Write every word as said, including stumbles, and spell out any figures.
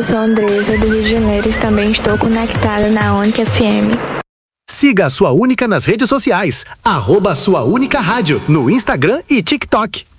sou Andresa, do Rio de Janeiro, e também estou conectada na Única F M. Siga a Sua Única nas redes sociais, arroba Sua Única Rádio, no Instagram e TikTok.